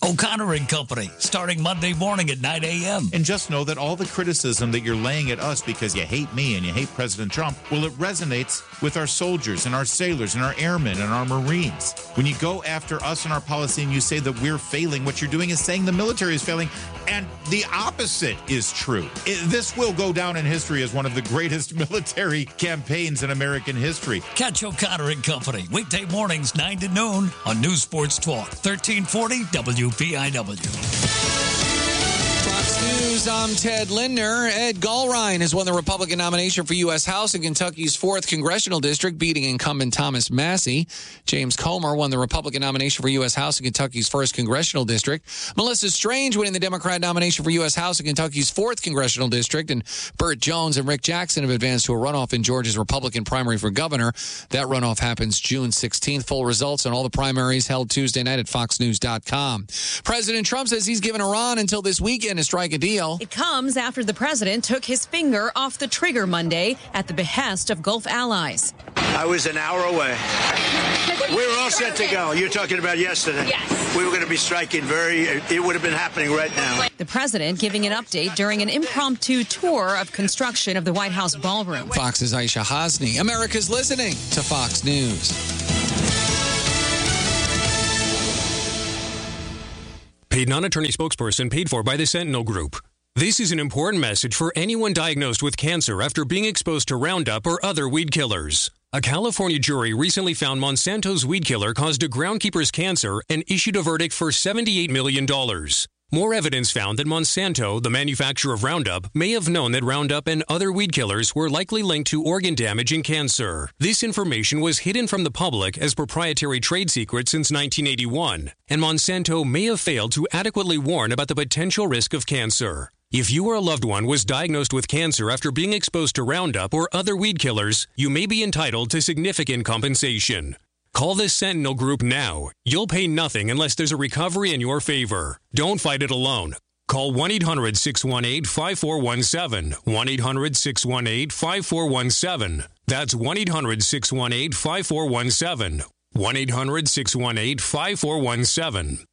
O'Connor and Company, starting Monday morning at 9 a.m. And just know that all the criticism that you're laying at us because you hate me and you hate President Trump, well, it resonates with our soldiers and our sailors and our airmen and our Marines. When you go after us and our policy and you say that we're failing, what you're doing is saying the military is failing, and the opposite is true. This will go down in history as one of the greatest military campaigns in American history. Catch O'Connor and Company, weekday mornings 9 to noon on News Sports Talk, 1340 WPIW. Fox News, I'm Ted Lindner. Ed Gulrine has won the Republican nomination for U.S. House in Kentucky's 4th Congressional District, beating incumbent Thomas Massey. James Comer won the Republican nomination for U.S. House in Kentucky's 1st Congressional District. Melissa Strange winning the Democrat nomination for U.S. House in Kentucky's 4th Congressional District. And Burt Jones and Rick Jackson have advanced to a runoff in Georgia's Republican primary for governor. That runoff happens June 16th. Full results on all the primaries held Tuesday night at foxnews.com. President Trump says he's given Iran until this weekend to strike a deal. It comes after the president took his finger off the trigger Monday at the behest of Gulf allies. I was an hour away. We were all set to go. You're talking about yesterday. Yes. We were going to be striking it would have been happening right now. The president giving an update during an impromptu tour of construction of the White House ballroom. Fox's Aisha Hasni. America's listening to Fox News. Paid non-attorney spokesperson paid for by the Sentinel Group. This is an important message for anyone diagnosed with cancer after being exposed to Roundup or other weed killers. A California jury recently found Monsanto's weed killer caused a groundkeeper's cancer and issued a verdict for $78 million. More evidence found that Monsanto, the manufacturer of Roundup, may have known that Roundup and other weed killers were likely linked to organ damage and cancer. This information was hidden from the public as proprietary trade secret since 1981, and Monsanto may have failed to adequately warn about the potential risk of cancer. If you or a loved one was diagnosed with cancer after being exposed to Roundup or other weed killers, you may be entitled to significant compensation. Call the Sentinel Group now. You'll pay nothing unless there's a recovery in your favor. Don't fight it alone. Call 1-800-618-5417. 1-800-618-5417. That's 1-800-618-5417. 1-800-618-5417.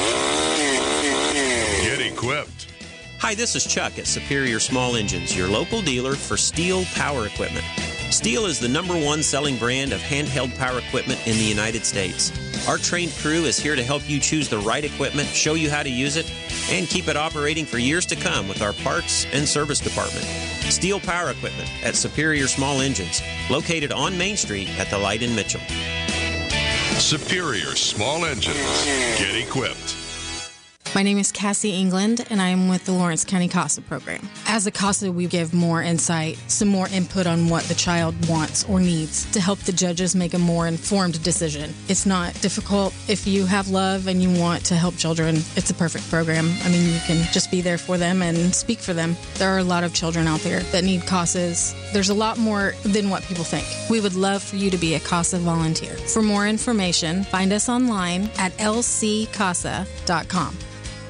Get equipped. Hi, this is Chuck at Superior Small Engines, your local dealer for Steel Power Equipment. Steel is the #1 selling brand of handheld power equipment in the United States. Our trained crew is here to help you choose the right equipment, show you how to use it, and keep it operating for years to come with our parts and service department. Steel Power Equipment at Superior Small Engines, located on Main Street at the Light in Mitchell. Superior Small Engines. Get equipped. My name is Cassie England, and I am with the Lawrence County CASA program. As a CASA, we give more insight, some more input on what the child wants or needs to help the judges make a more informed decision. It's not difficult. If you have love and you want to help children, it's a perfect program. I mean, you can just be there for them and speak for them. There are a lot of children out there that need CASAs. There's a lot more than what people think. We would love for you to be a CASA volunteer. For more information, find us online at lccasa.com.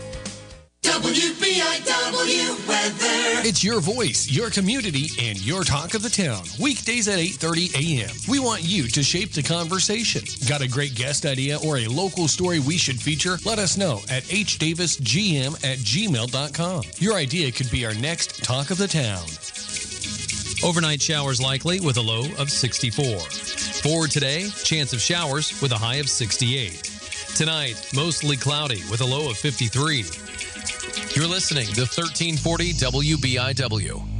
WBIW weather. It's your voice, your community, and your talk of the town. Weekdays at 8:30 a.m. We want you to shape the conversation. Got a great guest idea or a local story we should feature? Let us know at hdavisgm@gmail.com. Your idea could be our next talk of the town. Overnight showers likely with a low of 64. For today, chance of showers with a high of 68. Tonight, mostly cloudy with a low of 53. You're listening to 1340 WBIW.